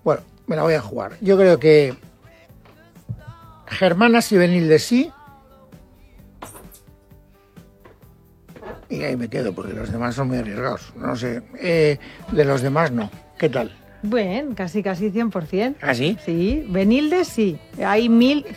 Bueno, me la voy a jugar. Yo creo que Germanas y Benilde sí. Y ahí me quedo, porque los demás son muy arriesgados. No sé, de los demás no. ¿Qué tal? Bueno, casi 100%. ¿Ah, sí? Sí, Benildes sí. Hay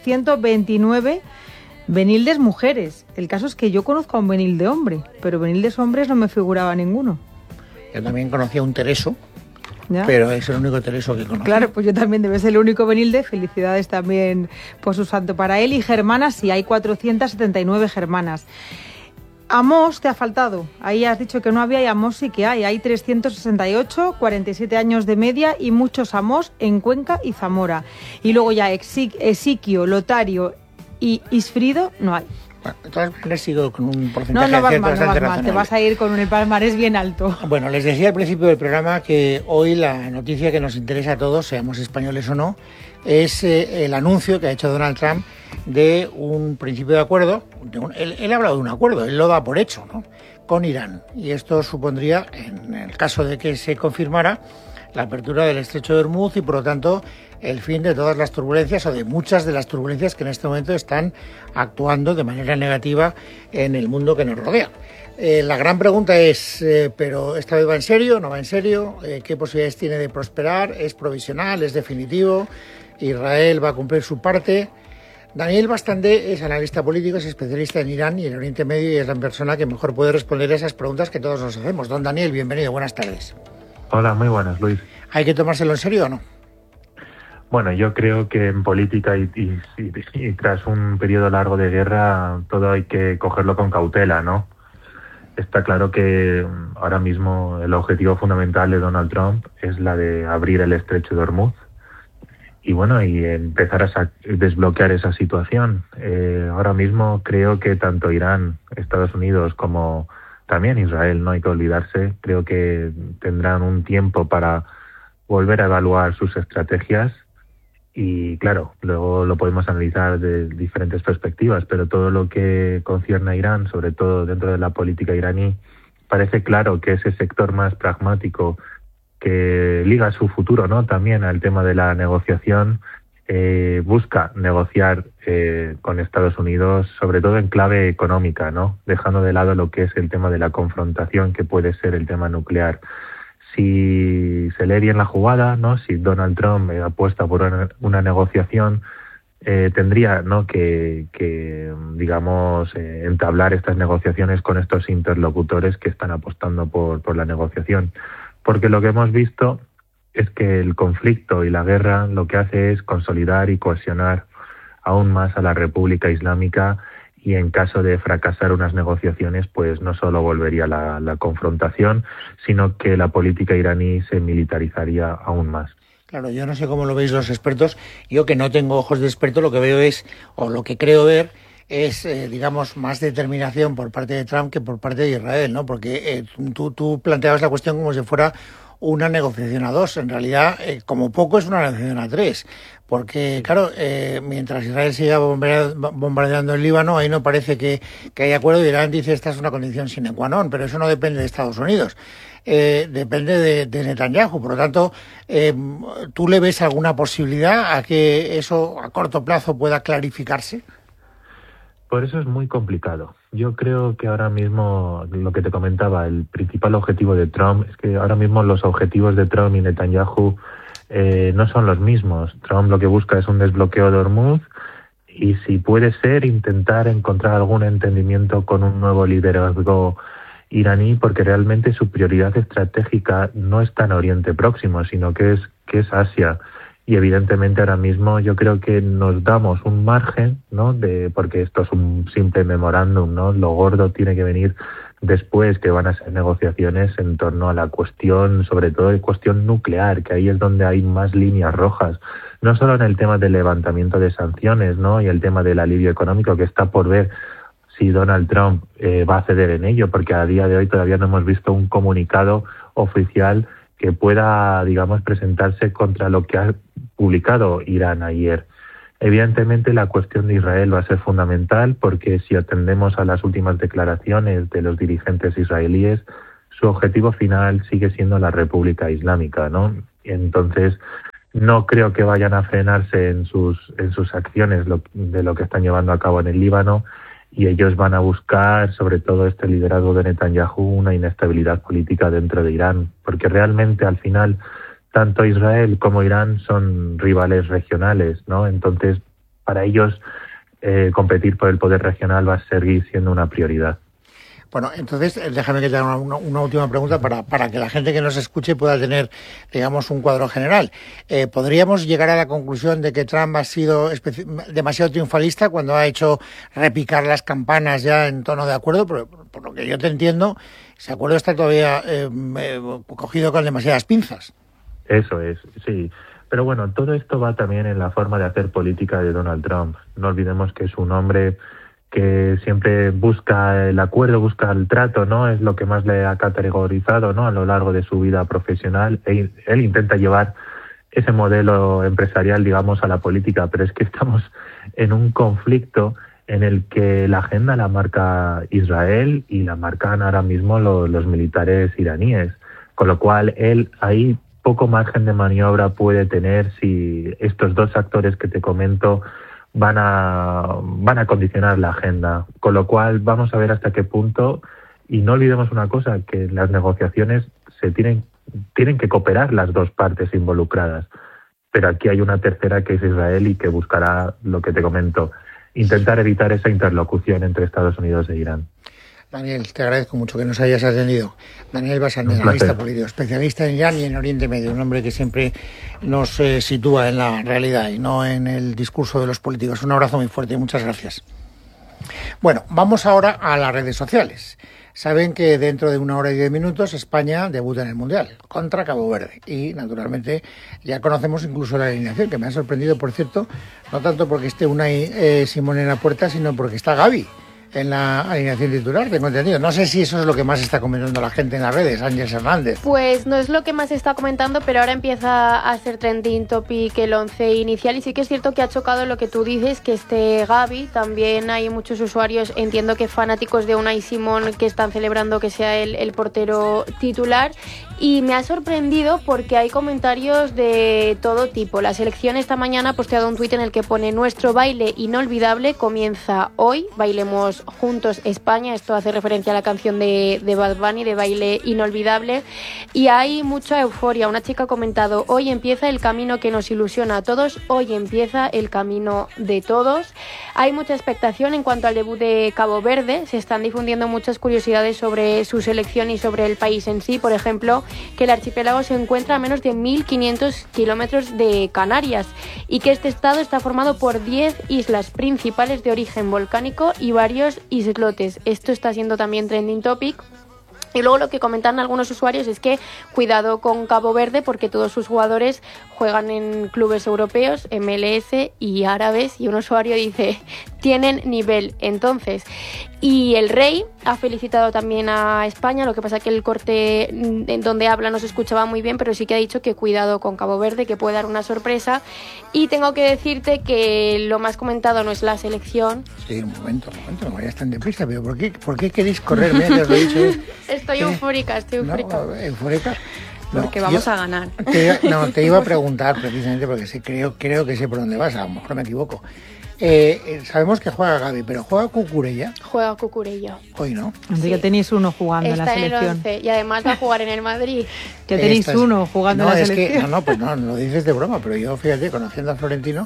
1.129 Benildes mujeres. El caso es que yo conozco a un Benilde hombre, pero Benildes hombres no me figuraba ninguno. Yo también conocí a un Tereso, ¿Ya? pero es el único Tereso que conozco. Claro, pues yo también debe ser el único Benilde. Felicidades también por su santo para él. Y germanas sí, hay 479 germanas. Amos te ha faltado. Ahí has dicho que no había y Amos sí que hay. Hay 368, 47 años de media y muchos Amos en Cuenca y Zamora. Y luego ya Esiquio, Lotario y Isfrido no hay. Bueno, de todas maneras sigo con un porcentaje No vas de mal, acierto bastante razonable. Te vas a ir con un palmarés bien alto. Bueno, les decía al principio del programa que hoy la noticia que nos interesa a todos, seamos españoles o no, es el anuncio que ha hecho Donald Trump de un principio de acuerdo. Él ha hablado de un acuerdo, él lo da por hecho, ¿no?, con Irán. Y esto supondría, en el caso de que se confirmara, la apertura del estrecho de Hormuz y, por lo tanto, el fin de todas las turbulencias o de muchas de las turbulencias que en este momento están actuando de manera negativa en el mundo que nos rodea. La gran pregunta es, ¿pero esta vez va en serio? ¿No va en serio? ¿Qué posibilidades tiene de prosperar? ¿Es provisional? ¿Es definitivo? ¿Israel va a cumplir su parte? Daniel Bastandé es analista político, es especialista en Irán y el Oriente Medio y es la persona que mejor puede responder a esas preguntas que todos nos hacemos. Don Daniel, bienvenido, buenas tardes. Hola, muy buenas, Luis. ¿Hay que tomárselo en serio o no? Bueno, yo creo que en política y tras un periodo largo de guerra todo hay que cogerlo con cautela, ¿no? Está claro que ahora mismo el objetivo fundamental de Donald Trump es la de abrir el estrecho de Hormuz y bueno, y empezar a desbloquear esa situación. Ahora mismo creo que tanto Irán, Estados Unidos como también Israel, no hay que olvidarse, creo que tendrán un tiempo para volver a evaluar sus estrategias y claro, luego lo podemos analizar de diferentes perspectivas, pero todo lo que concierne a Irán, sobre todo dentro de la política iraní, parece claro que ese sector más pragmático que liga su futuro, ¿no?, también al tema de la negociación, busca negociar con Estados Unidos, sobre todo en clave económica, ¿no?, dejando de lado lo que es el tema de la confrontación, que puede ser el tema nuclear. Si se lee bien la jugada, ¿no?, si Donald Trump apuesta por una negociación, tendría, ¿no?, que digamos, entablar estas negociaciones con estos interlocutores que están apostando por la negociación. Porque lo que hemos visto es que el conflicto y la guerra lo que hace es consolidar y cohesionar aún más a la República Islámica y en caso de fracasar unas negociaciones, pues no solo volvería la confrontación, sino que la política iraní se militarizaría aún más. Claro, yo no sé cómo lo veis los expertos. Yo, que no tengo ojos de experto, lo que veo es, o lo que creo ver, es, digamos, más determinación por parte de Trump que por parte de Israel, ¿no? Porque tú planteabas la cuestión como si fuera una negociación a dos. En realidad, como poco, es una negociación a tres. Porque, claro, mientras Israel siga bombardeando el Líbano, ahí no parece que haya acuerdo. Irán dice esta es una condición sine qua non, pero eso no depende de Estados Unidos. Depende de Netanyahu. Por lo tanto, ¿tú le ves alguna posibilidad a que eso a corto plazo pueda clarificarse? Por eso es muy complicado. Yo creo que ahora mismo, lo que te comentaba, el principal objetivo de Trump es que ahora mismo los objetivos de Trump y Netanyahu no son los mismos. Trump lo que busca es un desbloqueo de Hormuz y, si puede ser, intentar encontrar algún entendimiento con un nuevo liderazgo iraní, porque realmente su prioridad estratégica no está en Oriente Próximo, sino que es Asia. Y evidentemente ahora mismo yo creo que nos damos un margen, ¿no?, porque esto es un simple memorándum, ¿no? Lo gordo tiene que venir después, que van a ser negociaciones en torno a la cuestión, sobre todo la cuestión nuclear, que ahí es donde hay más líneas rojas. No solo en el tema del levantamiento de sanciones, ¿no?, y el tema del alivio económico, que está por ver si Donald Trump va a ceder en ello, porque a día de hoy todavía no hemos visto un comunicado oficial que pueda, digamos, presentarse contra lo que ha publicado Irán ayer. Evidentemente la cuestión de Israel va a ser fundamental, porque si atendemos a las últimas declaraciones de los dirigentes israelíes, su objetivo final sigue siendo la República Islámica, ¿no? Entonces, No creo que vayan a frenarse en sus acciones de lo que están llevando a cabo en el Líbano, y ellos van a buscar, sobre todo este liderazgo de Netanyahu, una inestabilidad política dentro de Irán, porque realmente al final tanto Israel como Irán son rivales regionales, ¿no? Entonces, para ellos competir por el poder regional va a seguir siendo una prioridad. Bueno, entonces déjame que te haga una última pregunta para que la gente que nos escuche pueda tener, digamos, un cuadro general. ¿Podríamos llegar a la conclusión de que Trump ha sido demasiado triunfalista cuando ha hecho repicar las campanas ya en tono de acuerdo? Por lo que yo te entiendo, ese acuerdo está todavía cogido con demasiadas pinzas. Eso es, sí. Pero bueno, todo esto va también en la forma de hacer política de Donald Trump. No olvidemos que es un hombre que siempre busca el acuerdo, busca el trato, ¿no? Es lo que más le ha categorizado, ¿no? A lo largo de su vida profesional. Él intenta llevar ese modelo empresarial, digamos, a la política, pero es que estamos en un conflicto en el que la agenda la marca Israel y la marcan ahora mismo los militares iraníes, con lo cual él ahí poco margen de maniobra puede tener si estos dos actores que te comento van a condicionar la agenda, con lo cual vamos a ver hasta qué punto. Y no olvidemos una cosa, que en las negociaciones se tienen que cooperar las dos partes involucradas, pero aquí hay una tercera que es Israel y que buscará lo que te comento, intentar evitar esa interlocución entre Estados Unidos e Irán. Daniel, te agradezco mucho que nos hayas atendido. Daniel Bassan, analista político, especialista en Irán y en Oriente Medio, un hombre que siempre nos sitúa en la realidad y no en el discurso de los políticos. Un abrazo muy fuerte y muchas gracias. Bueno, vamos ahora a las redes sociales. Saben que dentro de 1 hora y 10 minutos España debuta en el Mundial contra Cabo Verde y naturalmente ya conocemos incluso la alineación, que me ha sorprendido, por cierto, no tanto porque esté Unai Simón en la puerta, sino porque está Gavi en la alineación titular, tengo entendido. No sé si eso es lo que más está comentando la gente en las redes, Ángeles Hernández. Pues no es lo que más se está comentando, pero ahora empieza a ser trending topic el 11 inicial, y sí que es cierto que ha chocado lo que tú dices, que este Gavi, también hay muchos usuarios, entiendo que fanáticos de Unai Simón, que están celebrando que sea el portero titular, y me ha sorprendido porque hay comentarios de todo tipo. La selección esta mañana ha posteado un tuit en el que pone: nuestro baile inolvidable comienza hoy, bailemos juntos España. Esto hace referencia a la canción de Bad Bunny, de Baile Inolvidable, y hay mucha euforia. Una chica ha comentado: hoy empieza el camino que nos ilusiona a todos, hoy empieza el camino de todos. Hay mucha expectación en cuanto al debut de Cabo Verde, se están difundiendo muchas curiosidades sobre su selección y sobre el país en sí. Por ejemplo, que el archipiélago se encuentra a menos de 1.500 kilómetros de Canarias y que este estado está formado por 10 islas principales de origen volcánico y varios islotes. Esto está siendo también trending topic. Y luego lo que comentan algunos usuarios es que cuidado con Cabo Verde, porque todos sus jugadores juegan en clubes europeos, MLS y árabes, y un usuario dice: tienen nivel. Entonces, y el Rey ha felicitado también a España, lo que pasa que el corte en donde habla no se escuchaba muy bien, pero sí que ha dicho que cuidado con Cabo Verde, que puede dar una sorpresa. Y tengo que decirte que lo más comentado no es la selección. Sí, un momento, no vayas tan deprisa, pero ¿por qué queréis correr? Mira, que os lo he dicho. Estoy eufórica. ¿No? ¿Eufórica? No, porque vamos a ganar. Te iba a preguntar precisamente porque creo que sé por dónde vas, a lo mejor me equivoco. Sabemos que juega Gavi, pero ¿juega Cucurella? Juega Cucurella. Hoy no. Sí. Ya tenéis uno jugando en la selección. Está en el 11 y además va a jugar en el Madrid. Ya tenéis uno jugando en la selección. Pues no lo dices de broma, pero yo, fíjate, conociendo a Florentino,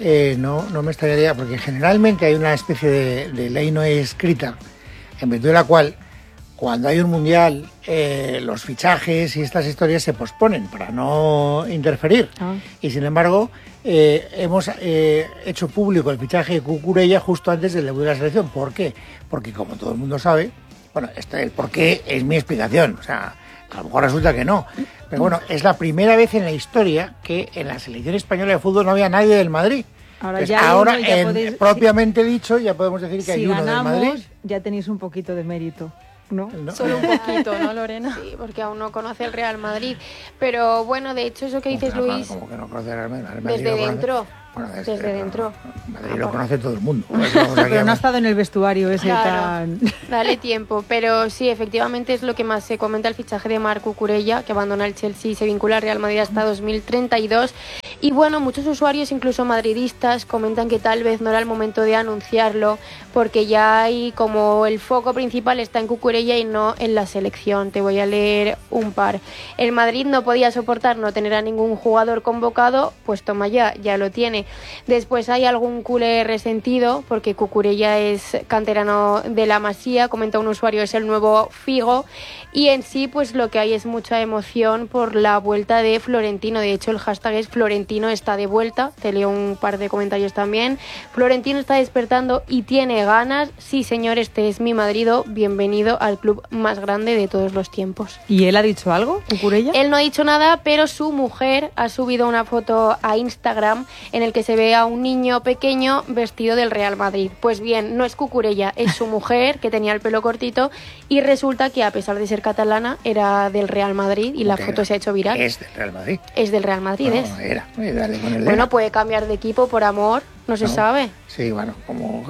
no me extrañaría, porque generalmente hay una especie de ley no escrita, en virtud de la cual, cuando hay un mundial, los fichajes y estas historias se posponen para no interferir. Y sin embargo, hemos hecho público el fichaje de Cucurella justo antes del debut de la selección. ¿Por qué? Porque, como todo el mundo sabe, bueno, el por qué es mi explicación. O sea, a lo mejor resulta que no. Pero bueno, es la primera vez en la historia que en la selección española de fútbol no había nadie del Madrid. Ahora propiamente dicho, ya podemos decir que hay uno del Madrid. Ya tenéis un poquito de mérito. ¿No? Solo un poquito, ¿no, Lorena? Sí, porque aún no conoce el Real Madrid. Pero bueno, de hecho, eso que dices, Luis... Como que no conoce el Real Madrid. Desde dentro. Bueno, desde dentro. Madrid lo conoce todo el mundo. Pero no ha estado en el vestuario ese tan... Dale tiempo. Pero sí, efectivamente es lo que más se comenta, el fichaje de Marc Cucurella, que abandona el Chelsea y se vincula al Real Madrid hasta 2032. Y bueno, muchos usuarios, incluso madridistas, comentan que tal vez no era el momento de anunciarlo, porque ya hay como el foco principal está en Cucurella y no en la selección. Te voy a leer un par. El Madrid no podía soportar no tener a ningún jugador convocado, pues toma ya lo tiene. Después hay algún culé resentido, porque Cucurella es canterano de la Masía, comenta un usuario, es el nuevo Figo, y en sí pues lo que hay es mucha emoción por la vuelta de Florentino. De hecho el hashtag es Florentino está de vuelta, te leo un par de comentarios también. Florentino está despertando y tiene ganas. Sí señor, este es mi marido, bienvenido al club más grande de todos los tiempos. ¿Y él ha dicho algo, Cucurella? Él no ha dicho nada, pero su mujer ha subido una foto a Instagram en el que se ve a un niño pequeño vestido del Real Madrid. Pues bien, no es Cucurella, es su mujer, que tenía el pelo cortito, y resulta que a pesar de ser catalana era del Real Madrid y la foto se ha hecho viral. Es del Real Madrid. Es del Real Madrid, no, es. Era. Dale con el bueno, puede cambiar de equipo por amor, no se sabe. Sí, bueno, como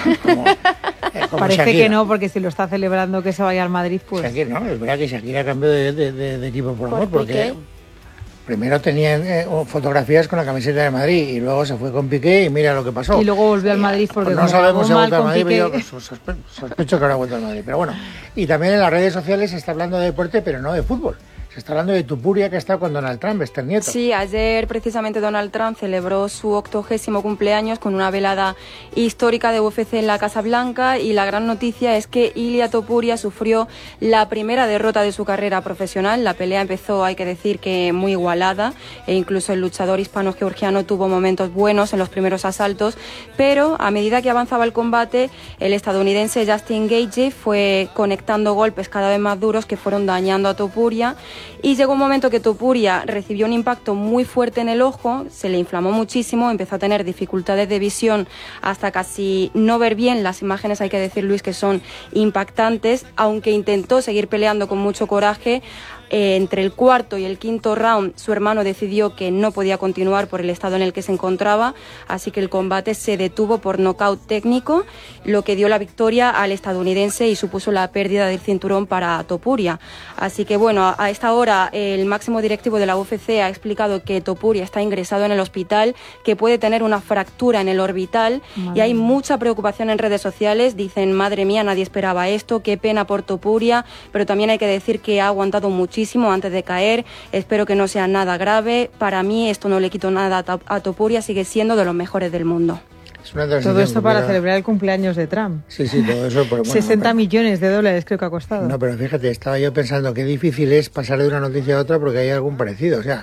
parece Shakira. que no, porque si lo está celebrando que se vaya al Madrid, pues... Shakira, no, es verdad que Shakira cambió de equipo por amor, porque Piqué. primero tenían fotografías con la camiseta de Madrid y luego se fue con Piqué y mira lo que pasó. Y luego volvió al Madrid porque no sabemos si ha mal vuelto al con Madrid, Piqué. pero yo sospecho que ahora ha vuelto al Madrid. Pero bueno, y también en las redes sociales se está hablando de deporte, pero no de fútbol. Se está hablando de Tupuria, que ha estado con Donald Trump, este nieto. Sí, ayer precisamente Donald Trump celebró su 80º cumpleaños con una velada histórica de UFC en la Casa Blanca, y la gran noticia es que Ilia Topuria sufrió la primera derrota de su carrera profesional. La pelea empezó, hay que decir, que muy igualada, e incluso el luchador hispano-georgiano tuvo momentos buenos en los primeros asaltos, pero a medida que avanzaba el combate, el estadounidense Justin Gaethje fue conectando golpes cada vez más duros que fueron dañando a Topuria. Y llegó un momento que Topuria recibió un impacto muy fuerte en el ojo, se le inflamó muchísimo, empezó a tener dificultades de visión hasta casi no ver bien. Las imágenes, hay que decir, Luis, que son impactantes, aunque intentó seguir peleando con mucho coraje. Entre el cuarto y el quinto round, su hermano decidió que no podía continuar por el estado en el que se encontraba, así que el combate se detuvo por nocaut técnico, lo que dio la victoria al estadounidense y supuso la pérdida del cinturón para Topuria. Así que bueno, a esta hora el máximo directivo de la UFC ha explicado que Topuria está ingresado en el hospital, que puede tener una fractura en el orbital, y hay mucha preocupación en redes sociales. Dicen, madre mía, nadie esperaba esto, qué pena por Topuria, pero también hay que decir que ha aguantado muchísimo antes de caer. Espero que no sea nada grave. Para mí esto no le quito nada a Topuria, sigue siendo de los mejores del mundo. Todo esto para celebrar el cumpleaños de Trump. Sí, todo eso. Bueno, 60 millones de dólares creo que ha costado. No, pero fíjate, estaba yo pensando qué difícil es pasar de una noticia a otra porque hay algún parecido. O sea,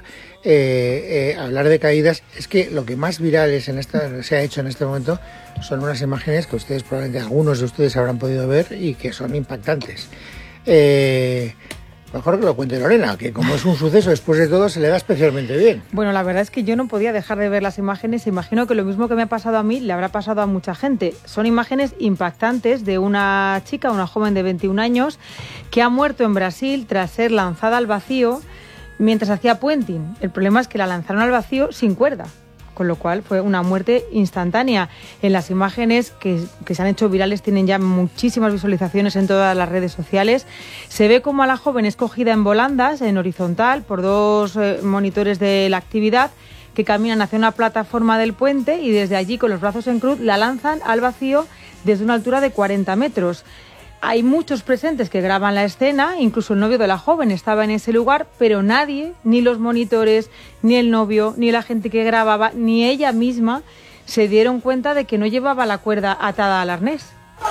hablar de caídas, es que lo que más viral se ha hecho en este momento son unas imágenes que ustedes, probablemente algunos de ustedes habrán podido ver y que son impactantes. Mejor que lo cuente Lorena, que como es un suceso, después de todo se le da especialmente bien. Bueno, la verdad es que yo no podía dejar de ver las imágenes. Imagino que lo mismo que me ha pasado a mí le habrá pasado a mucha gente. Son imágenes impactantes de una chica, una joven de 21 años, que ha muerto en Brasil tras ser lanzada al vacío mientras hacía puenting. El problema es que la lanzaron al vacío sin cuerda, con lo cual fue una muerte instantánea. En las imágenes que se han hecho virales tienen ya muchísimas visualizaciones en todas las redes sociales. Se ve como a la joven es cogida en volandas, en horizontal, por dos monitores de la actividad que caminan hacia una plataforma del puente y desde allí, con los brazos en cruz, la lanzan al vacío desde una altura de 40 metros. Hay muchos presentes que graban la escena, incluso el novio de la joven estaba en ese lugar, pero nadie, ni los monitores, ni el novio, ni la gente que grababa, ni ella misma, se dieron cuenta de que no llevaba la cuerda atada al arnés.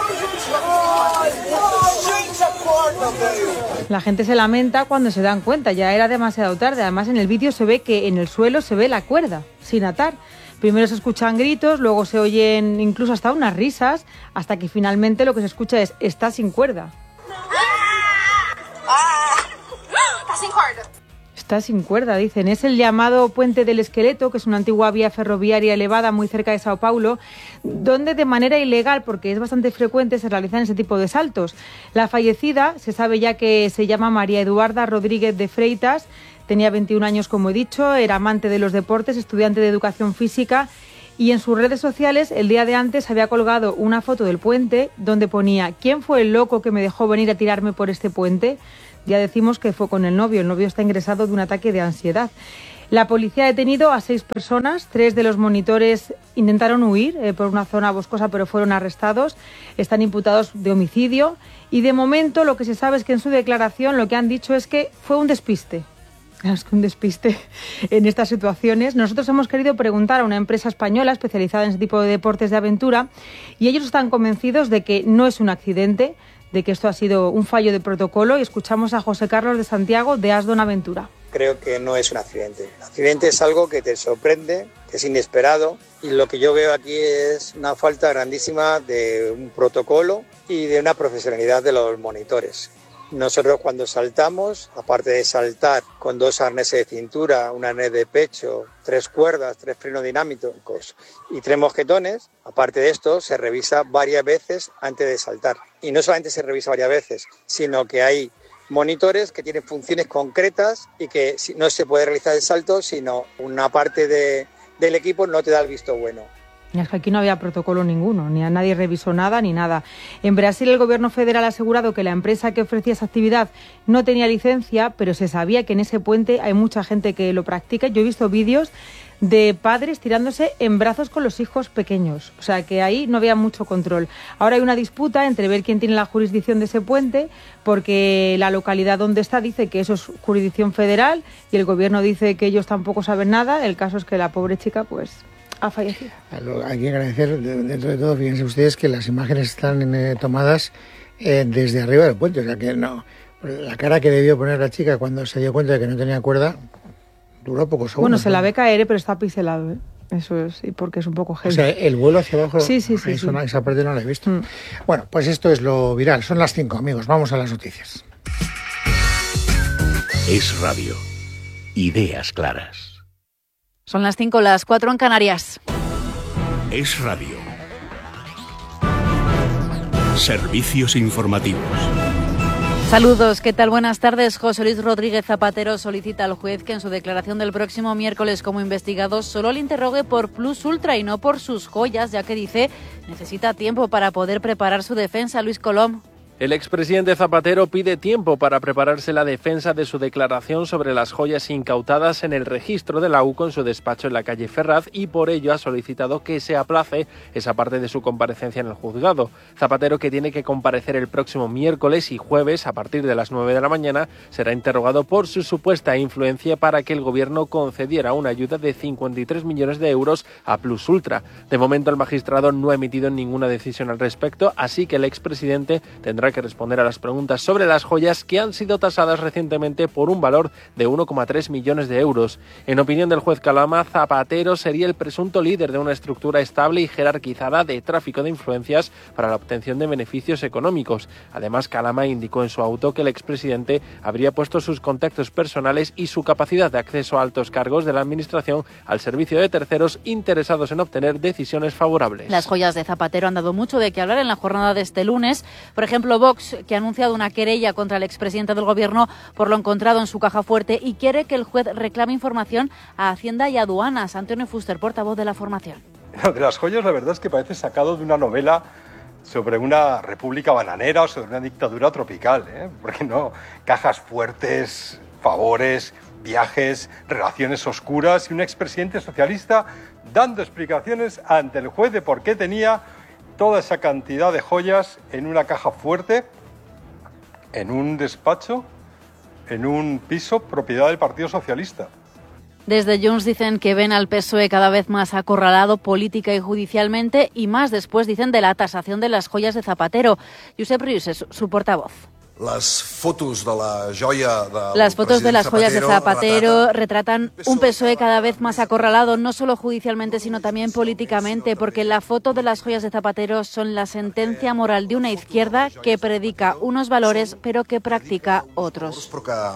La gente se lamenta cuando se dan cuenta, ya era demasiado tarde. Además, en el vídeo se ve que en el suelo se ve la cuerda, sin atar. Primero se escuchan gritos, luego se oyen incluso hasta unas risas, hasta que finalmente lo que se escucha es «está sin cuerda». Está sin cuerda. Está sin cuerda, dicen. Es el llamado Puente del Esqueleto, que es una antigua vía ferroviaria elevada muy cerca de Sao Paulo, donde de manera ilegal, porque es bastante frecuente, se realizan ese tipo de saltos. La fallecida, se sabe ya que se llama María Eduarda Rodríguez de Freitas. Tenía 21 años, como he dicho, era amante de los deportes, estudiante de educación física, y en sus redes sociales el día de antes había colgado una foto del puente donde ponía «¿Quién fue el loco que me dejó venir a tirarme por este puente?». Ya decimos que fue con el novio está ingresado de un ataque de ansiedad. La policía ha detenido a 6 personas, 3 de los monitores intentaron huir por una zona boscosa pero fueron arrestados, están imputados de homicidio y de momento lo que se sabe es que en su declaración lo que han dicho es que fue un despiste. Es que un despiste en estas situaciones. Nosotros hemos querido preguntar a una empresa española especializada en ese tipo de deportes de aventura y ellos están convencidos de que no es un accidente, de que esto ha sido un fallo de protocolo y escuchamos a José Carlos de Santiago de Asdon Aventura. Creo que no es un accidente. El accidente es algo que te sorprende, que es inesperado y lo que yo veo aquí es una falta grandísima de un protocolo y de una profesionalidad de los monitores. Nosotros cuando saltamos, aparte de saltar con 2 arneses de cintura, un arnés de pecho, 3 cuerdas, 3 frenos dinámicos y 3 mosquetones, aparte de esto se revisa varias veces antes de saltar. Y no solamente se revisa varias veces, sino que hay monitores que tienen funciones concretas y que no se puede realizar el salto, sino una parte del equipo no te da el visto bueno. Es que aquí no había protocolo ninguno, ni a nadie revisó nada ni nada. En Brasil el gobierno federal ha asegurado que la empresa que ofrecía esa actividad no tenía licencia, pero se sabía que en ese puente hay mucha gente que lo practica. Yo he visto vídeos de padres tirándose en brazos con los hijos pequeños. O sea que ahí no había mucho control. Ahora hay una disputa entre ver quién tiene la jurisdicción de ese puente, porque la localidad donde está dice que eso es jurisdicción federal y el gobierno dice que ellos tampoco saben nada. El caso es que la pobre chica pues ha fallecido. Hay que agradecer, dentro de todo, fíjense ustedes que las imágenes están tomadas desde arriba del puente. O sea que no, la cara que debió poner la chica cuando se dio cuenta de que no tenía cuerda duró pocos segundos. Bueno, se la ve caer, pero está pincelado, ¿eh? Eso es, y porque es un poco heavy. O sea, el vuelo hacia abajo, sí. Esa parte no la he visto. Bueno, pues esto es lo viral. Son las 5, amigos. Vamos a las noticias. Es Radio. Ideas claras. Son las 5, las 4 en Canarias. Es Radio. Servicios informativos. Saludos, ¿qué tal? Buenas tardes. José Luis Rodríguez Zapatero solicita al juez que en su declaración del próximo miércoles como investigado solo le interrogue por Plus Ultra y no por sus joyas, ya que dice necesita tiempo para poder preparar su defensa. Luis Colom. El expresidente Zapatero pide tiempo para prepararse la defensa de su declaración sobre las joyas incautadas en el registro de la UCO en su despacho en la calle Ferraz y por ello ha solicitado que se aplace esa parte de su comparecencia en el juzgado. Zapatero, que tiene que comparecer el próximo miércoles y jueves a partir de las 9 de la mañana, será interrogado por su supuesta influencia para que el gobierno concediera una ayuda de 53 millones de euros a Plus Ultra. De momento el magistrado no ha emitido ninguna decisión al respecto, así que el expresidente tendrá que responder a las preguntas sobre las joyas que han sido tasadas recientemente por un valor de 1,3 millones de euros. En opinión del juez Calama, Zapatero sería el presunto líder de una estructura estable y jerarquizada de tráfico de influencias para la obtención de beneficios económicos. Además, Calama indicó en su auto que el expresidente habría puesto sus contactos personales y su capacidad de acceso a altos cargos de la administración al servicio de terceros interesados en obtener decisiones favorables. Las joyas de Zapatero han dado mucho de qué hablar en la jornada de este lunes. Por ejemplo, Vox, que ha anunciado una querella contra el expresidente del gobierno por lo encontrado en su caja fuerte y quiere que el juez reclame información a Hacienda y Aduanas. Antonio Fuster, portavoz de la formación. De las joyas, la verdad es que parece sacado de una novela sobre una república bananera o sobre una dictadura tropical, ¿eh? Porque no, cajas fuertes, favores, viajes, relaciones oscuras y un expresidente socialista dando explicaciones ante el juez de por qué tenía toda esa cantidad de joyas en una caja fuerte, en un despacho, en un piso propiedad del Partido Socialista. Desde Junts dicen que ven al PSOE cada vez más acorralado política y judicialmente y más después, dicen, de la tasación de las joyas de Zapatero. Josep Rius es su portavoz. Las fotos de las joyas de Zapatero retratan un PSOE cada vez más acorralado, no solo judicialmente, sino también políticamente, porque la foto de las joyas de Zapatero son la sentencia moral de una izquierda que predica unos valores, pero que practica otros.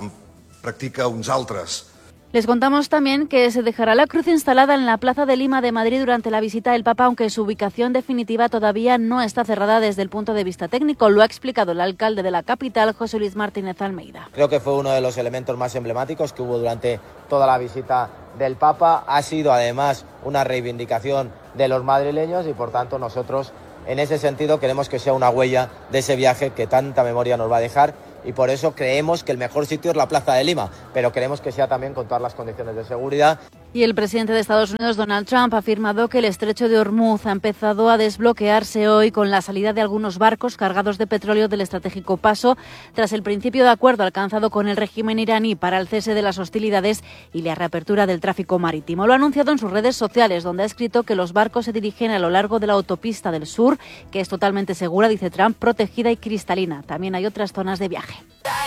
Les contamos también que se dejará la cruz instalada en la Plaza de Lima de Madrid durante la visita del Papa, aunque su ubicación definitiva todavía no está cerrada desde el punto de vista técnico. Lo ha explicado el alcalde de la capital, José Luis Martínez Almeida. Creo que fue uno de los elementos más emblemáticos que hubo durante toda la visita del Papa. Ha sido además una reivindicación de los madrileños y por tanto nosotros en ese sentido queremos que sea una huella de ese viaje que tanta memoria nos va a dejar y por eso creemos que el mejor sitio es la Plaza de Lima, pero queremos que sea también con todas las condiciones de seguridad. Y el presidente de Estados Unidos, Donald Trump, ha afirmado que el estrecho de Hormuz ha empezado a desbloquearse hoy con la salida de algunos barcos cargados de petróleo del estratégico paso, tras el principio de acuerdo alcanzado con el régimen iraní para el cese de las hostilidades y la reapertura del tráfico marítimo. Lo ha anunciado en sus redes sociales, donde ha escrito que los barcos se dirigen a lo largo de la autopista del sur, que es totalmente segura, dice Trump, protegida y cristalina. También hay otras zonas de viaje.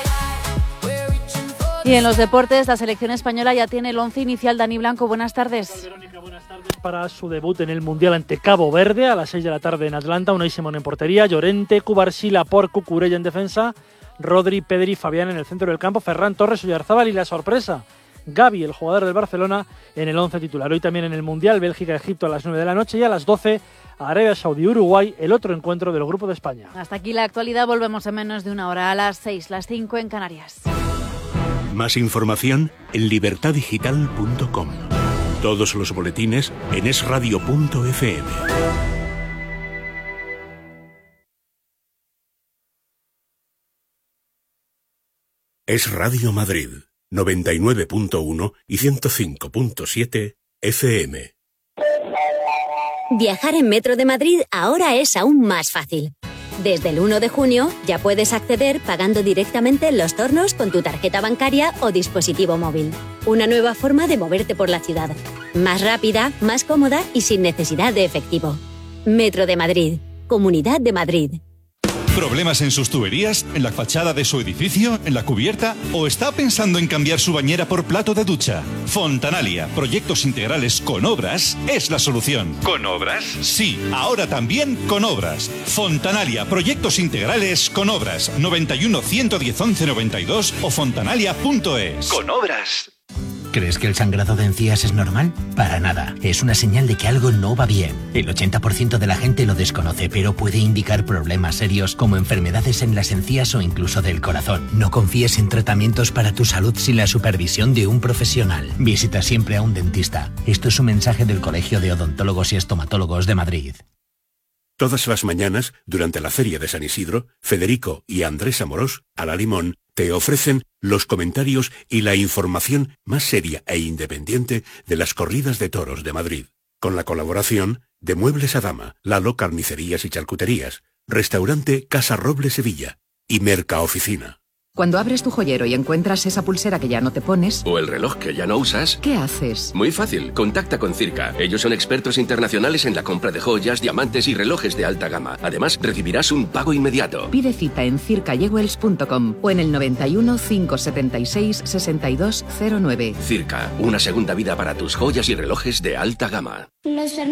Y en los deportes, la selección española ya tiene el 11 inicial. Dani Blanco, buenas tardes. Verónica, buenas tardes. Para su debut en el Mundial ante Cabo Verde a las 6 de la tarde en Atlanta. Unai Simón en portería, Llorente, Cubarsí, Laporte, Cucurella en defensa, Rodri, Pedri, Fabián en el centro del campo, Ferran Torres, Oyarzábal y la sorpresa, Gavi, el jugador del Barcelona, en el 11 titular. Hoy también en el Mundial, Bélgica-Egipto a las 9 de la noche y a las 12 Arabia Saudí-Uruguay, el otro encuentro del Grupo de España. Hasta aquí la actualidad, volvemos en menos de una hora, a las 6, las 5 en Canarias. Más información en libertadigital.com. Todos los boletines en esradio.fm. Es Radio Madrid, 99.1 y 105.7 FM. Viajar en Metro de Madrid ahora es aún más fácil. Desde el 1 de junio ya puedes acceder pagando directamente en los tornos con tu tarjeta bancaria o dispositivo móvil. Una nueva forma de moverte por la ciudad. Más rápida, más cómoda y sin necesidad de efectivo. Metro de Madrid. Comunidad de Madrid. ¿Problemas en sus tuberías? ¿En la fachada de su edificio? ¿En la cubierta? ¿O está pensando en cambiar su bañera por plato de ducha? Fontanalia, proyectos integrales con obras, es la solución. ¿Con obras? Sí, ahora también con obras. Fontanalia, proyectos integrales con obras. 91 110 11 92 o fontanalia.es. Con obras. ¿Crees que el sangrado de encías es normal? Para nada. Es una señal de que algo no va bien. El 80% de la gente lo desconoce, pero puede indicar problemas serios como enfermedades en las encías o incluso del corazón. No confíes en tratamientos para tu salud sin la supervisión de un profesional. Visita siempre a un dentista. Esto es un mensaje del Colegio de Odontólogos y Estomatólogos de Madrid. Todas las mañanas, durante la Feria de San Isidro, Federico y Andrés Amorós, a la Limón, te ofrecen los comentarios y la información más seria e independiente de las corridas de toros de Madrid. Con la colaboración de Muebles a Dama, Lalo Carnicerías y Charcuterías, Restaurante Casa Roble Sevilla y Mercaoficina. Cuando abres tu joyero y encuentras esa pulsera que ya no te pones... o el reloj que ya no usas... ¿qué haces? Muy fácil, contacta con Circa. Ellos son expertos internacionales en la compra de joyas, diamantes y relojes de alta gama. Además, recibirás un pago inmediato. Pide cita en circajewels.com o en el 91 576 6209. Circa, una segunda vida para tus joyas y relojes de alta gama.